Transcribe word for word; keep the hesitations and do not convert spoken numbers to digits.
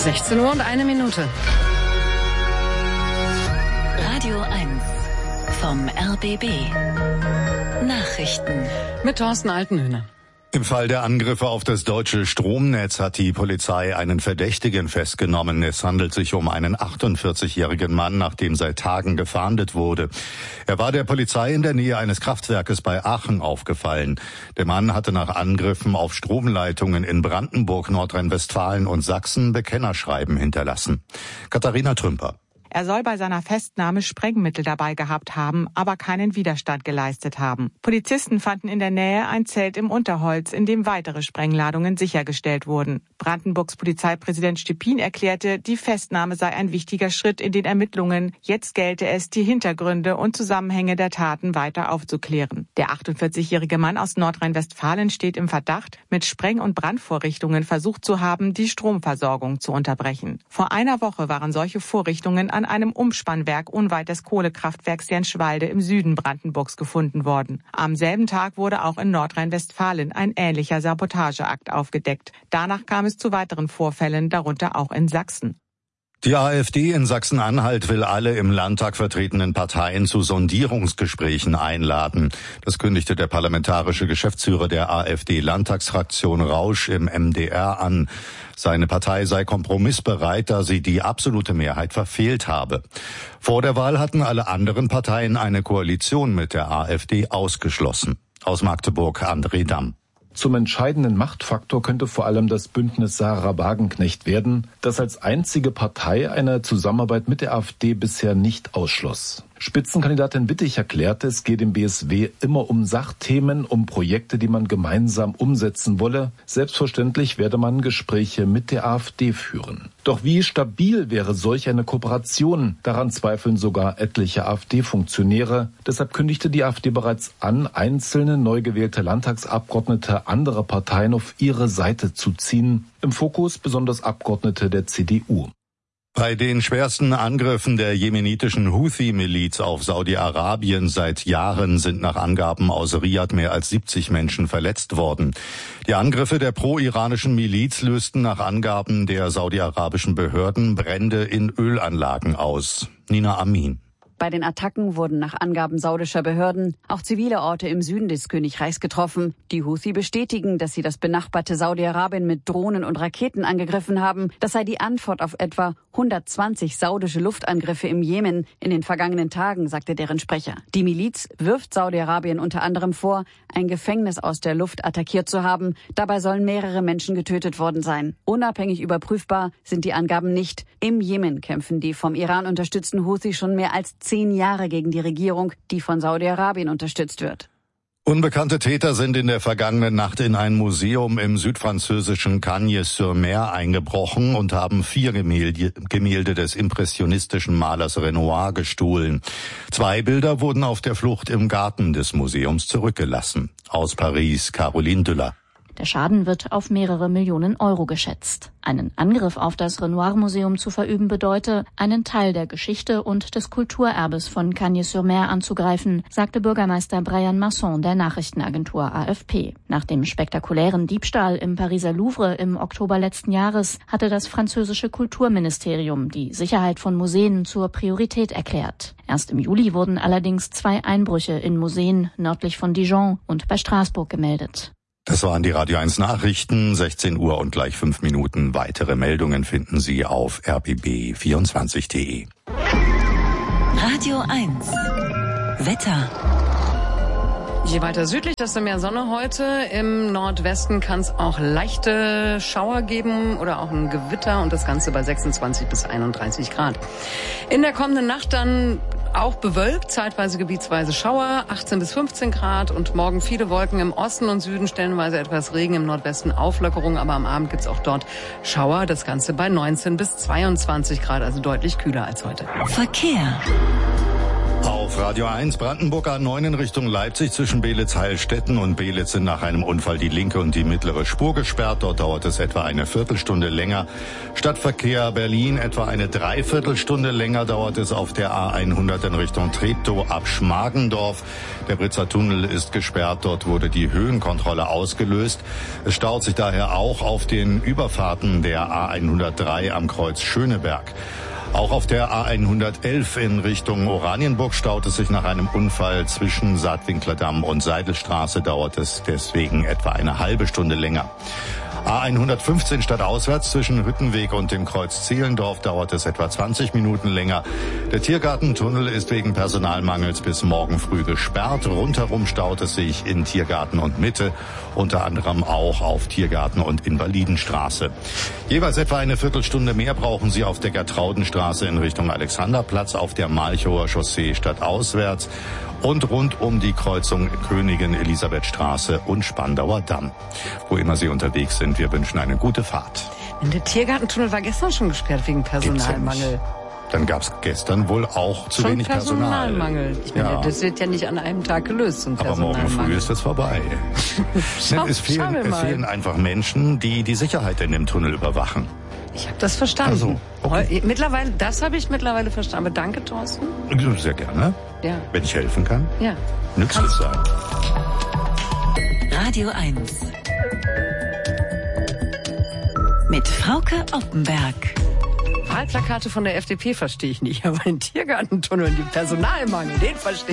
sechzehn Uhr und eine Minute. Radio eins vom R B B. Nachrichten. Mit Thorsten Altenhöhner. Im Fall der Angriffe auf das deutsche Stromnetz hat die Polizei einen Verdächtigen festgenommen. Es handelt sich um einen achtundvierzigjährigen Mann, nach dem seit Tagen gefahndet wurde. Er war der Polizei in der Nähe eines Kraftwerkes bei Aachen aufgefallen. Der Mann hatte nach Angriffen auf Stromleitungen in Brandenburg, Nordrhein-Westfalen und Sachsen Bekennerschreiben hinterlassen. Katharina Trümper. Er soll bei seiner Festnahme Sprengmittel dabei gehabt haben, aber keinen Widerstand geleistet haben. Polizisten fanden in der Nähe ein Zelt im Unterholz, in dem weitere Sprengladungen sichergestellt wurden. Brandenburgs Polizeipräsident Stepin erklärte, die Festnahme sei ein wichtiger Schritt in den Ermittlungen. Jetzt gelte es, die Hintergründe und Zusammenhänge der Taten weiter aufzuklären. Der achtundvierzigjährige Mann aus Nordrhein-Westfalen steht im Verdacht, mit Spreng- und Brandvorrichtungen versucht zu haben, die Stromversorgung zu unterbrechen. Vor einer Woche waren solche Vorrichtungen an einem Umspannwerk unweit des Kohlekraftwerks Jenschwalde im Süden Brandenburgs gefunden worden. Am selben Tag wurde auch in Nordrhein-Westfalen ein ähnlicher Sabotageakt aufgedeckt. Danach kam es zu weiteren Vorfällen, darunter auch in Sachsen. Die AfD in Sachsen-Anhalt will alle im Landtag vertretenen Parteien zu Sondierungsgesprächen einladen. Das kündigte der parlamentarische Geschäftsführer der AfD-Landtagsfraktion Rausch im M D R an. Seine Partei sei kompromissbereit, da sie die absolute Mehrheit verfehlt habe. Vor der Wahl hatten alle anderen Parteien eine Koalition mit der AfD ausgeschlossen. Aus Magdeburg André Damm. Zum entscheidenden Machtfaktor könnte vor allem das Bündnis Sarah Wagenknecht werden, das als einzige Partei eine Zusammenarbeit mit der AfD bisher nicht ausschloss. Spitzenkandidatin Wittig erklärte, es geht im B S W immer um Sachthemen, um Projekte, die man gemeinsam umsetzen wolle. Selbstverständlich werde man Gespräche mit der AfD führen. Doch wie stabil wäre solch eine Kooperation? Daran zweifeln sogar etliche AfD-Funktionäre. Deshalb kündigte die AfD bereits an, einzelne neu gewählte Landtagsabgeordnete anderer Parteien auf ihre Seite zu ziehen. Im Fokus besonders Abgeordnete der C D U. Bei den schwersten Angriffen der jemenitischen Houthi-Miliz auf Saudi-Arabien seit Jahren sind nach Angaben aus Riad mehr als siebzig Menschen verletzt worden. Die Angriffe der pro-iranischen Miliz lösten nach Angaben der saudi-arabischen Behörden Brände in Ölanlagen aus. Nina Amin. Bei den Attacken wurden nach Angaben saudischer Behörden auch zivile Orte im Süden des Königreichs getroffen. Die Houthi bestätigen, dass sie das benachbarte Saudi-Arabien mit Drohnen und Raketen angegriffen haben. Das sei die Antwort auf etwa hundertzwanzig saudische Luftangriffe im Jemen in den vergangenen Tagen, sagte deren Sprecher. Die Miliz wirft Saudi-Arabien unter anderem vor, ein Gefängnis aus der Luft attackiert zu haben. Dabei sollen mehrere Menschen getötet worden sein. Unabhängig überprüfbar sind die Angaben nicht. Im Jemen kämpfen die vom Iran unterstützten Houthi schon mehr als zehn Jahre gegen die Regierung, die von Saudi-Arabien unterstützt wird. Unbekannte Täter sind in der vergangenen Nacht in ein Museum im südfranzösischen Cagnes-sur-Mer eingebrochen und haben vier Gemälde, Gemälde des impressionistischen Malers Renoir gestohlen. Zwei Bilder wurden auf der Flucht im Garten des Museums zurückgelassen. Aus Paris, Caroline Düller. Der Schaden wird auf mehrere Millionen Euro geschätzt. Einen Angriff auf das Renoir-Museum zu verüben bedeute, einen Teil der Geschichte und des Kulturerbes von Cagnes-sur-Mer anzugreifen, sagte Bürgermeister Brian Masson der Nachrichtenagentur A F P. Nach dem spektakulären Diebstahl im Pariser Louvre im Oktober letzten Jahres hatte das französische Kulturministerium die Sicherheit von Museen zur Priorität erklärt. Erst im Juli wurden allerdings zwei Einbrüche in Museen nördlich von Dijon und bei Straßburg gemeldet. Das waren die Radio eins Nachrichten, sechzehn Uhr und gleich fünf Minuten. Weitere Meldungen finden Sie auf r b b vierundzwanzig punkt d e. Radio eins Wetter. Je weiter südlich, desto mehr Sonne heute. Im Nordwesten kann es auch leichte Schauer geben oder auch ein Gewitter und das Ganze bei sechsundzwanzig bis einunddreißig Grad. In der kommenden Nacht dann auch bewölkt, zeitweise gebietsweise Schauer, achtzehn bis fünfzehn Grad und morgen viele Wolken im Osten und Süden, stellenweise etwas Regen, im Nordwesten Auflockerung, aber am Abend gibt's auch dort Schauer, das Ganze bei neunzehn bis zweiundzwanzig Grad, also deutlich kühler als heute. Verkehr. Auf Radio eins, Brandenburg A neun in Richtung Leipzig zwischen Beelitz-Heilstätten und Beelitz sind nach einem Unfall die linke und die mittlere Spur gesperrt. Dort dauert es etwa eine Viertelstunde länger. Stadtverkehr Berlin etwa eine Dreiviertelstunde länger dauert es auf der A hundert in Richtung Treptow ab Schmargendorf. Der Britzer Tunnel ist gesperrt. Dort wurde die Höhenkontrolle ausgelöst. Es staut sich daher auch auf den Überfahrten der A hundertdrei am Kreuz Schöneberg. Auch auf der A hundertelf in Richtung Oranienburg staut es sich nach einem Unfall zwischen Saatwinklerdamm und Seidelstraße, dauert es deswegen etwa eine halbe Stunde länger. A hundertfünfzehn stadtauswärts zwischen Hüttenweg und dem Kreuz Zehlendorf dauert es etwa zwanzig Minuten länger. Der Tiergartentunnel ist wegen Personalmangels bis morgen früh gesperrt. Rundherum staut es sich in Tiergarten und Mitte, unter anderem auch auf Tiergarten und Invalidenstraße. Jeweils etwa eine Viertelstunde mehr brauchen Sie auf der Gertraudenstraße in Richtung Alexanderplatz, auf der Malchower Chaussee stadtauswärts und rund um die Kreuzung Königin-Elisabeth-Straße und Spandauer Damm. Wo immer Sie unterwegs sind, wir wünschen eine gute Fahrt. Der Tiergartentunnel war gestern schon gesperrt wegen Personalmangel. Dann gab es gestern wohl auch zu schon wenig Personal. Personalmangel. Ich meine, ja. Das wird ja nicht an einem Tag gelöst. So ein Aber morgen früh ist es vorbei. Schau, es, fehlen, es fehlen einfach Menschen, die die Sicherheit in dem Tunnel überwachen. Ich habe das verstanden. Also, okay. Mittlerweile, das habe ich mittlerweile verstanden. Aber danke, Thorsten. Sehr gerne. Ja. Wenn ich helfen kann. Ja. Nützlich sein. Radio eins. Mit Frauke Oppenberg. Wahlplakate von der F D P verstehe ich nicht, aber den Tiergartentunnel und den Personalmangel, den verstehe ich.